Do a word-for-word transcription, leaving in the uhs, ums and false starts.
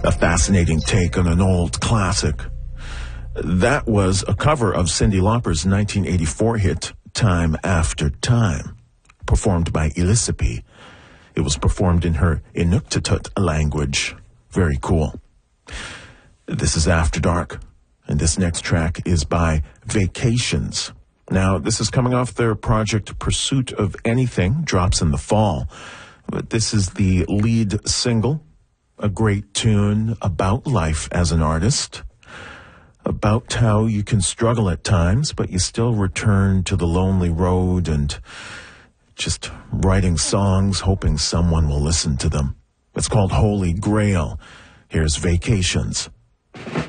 A fascinating take on an old classic. That was a cover of Cyndi Lauper's nineteen eighty-four hit, Time After Time, performed by Elisipie. It was performed in her Inuktitut language. Very cool. This is After Dark, and this next track is by Vacations. Now, this is coming off their project Pursuit of Anything, drops in the fall. But this is the lead single, a great tune about life as an artist, about how you can struggle at times, but you still return to the lonely road and just writing songs, hoping someone will listen to them. It's called Holy Grail. Here's Vacations.